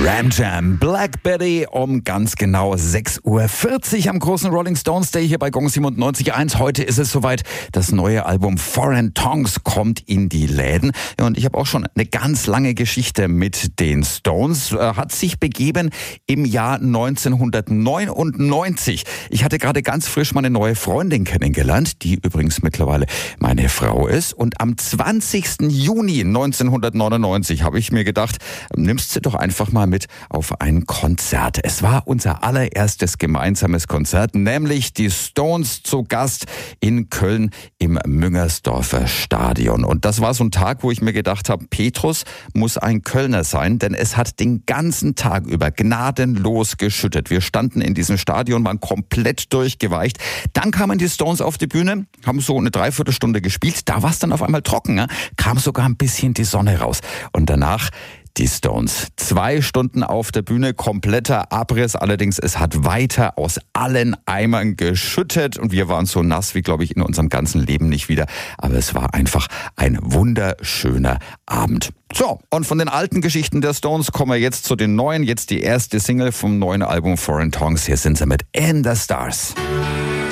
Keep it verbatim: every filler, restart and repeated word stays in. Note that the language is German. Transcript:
Ram Jam, Black Betty um ganz genau sechs Uhr vierzig am großen Rolling Stones Day hier bei Gong siebenundneunzig Komma eins. Heute ist es soweit, das neue Album Foreign Tongues kommt in die Läden. Ja, und ich habe auch schon eine ganz lange Geschichte mit den Stones. Äh, hat sich begeben im Jahr neunzehnhundertneunundneunzig. Ich hatte gerade ganz frisch meine neue Freundin kennengelernt, die übrigens mittlerweile meine Frau ist. Und am zwanzigsten Juni neunzehnhundertneunundneunzig habe ich mir gedacht, nimmst sie doch einfach mal mit auf ein Konzert. Es war unser allererstes gemeinsames Konzert, nämlich die Stones zu Gast in Köln im Müngersdorfer Stadion. Und das war so ein Tag, wo ich mir gedacht habe, Petrus muss ein Kölner sein, denn es hat den ganzen Tag über gnadenlos geschüttet. Wir standen in diesem Stadion, waren komplett durchgeweicht. Dann kamen die Stones auf die Bühne, haben so eine Dreiviertelstunde gespielt. Da war es dann auf einmal trocken, ja? Kam sogar ein bisschen die Sonne raus. Und danach die Stones. Zwei Stunden auf der Bühne, kompletter Abriss. Allerdings, es hat weiter aus allen Eimern geschüttet und wir waren so nass wie, glaube ich, in unserem ganzen Leben nicht wieder. Aber es war einfach ein wunderschöner Abend. So, und von den alten Geschichten der Stones kommen wir jetzt zu den neuen. Jetzt die erste Single vom neuen Album Foreign Tongues. Hier sind sie mit In the Stars.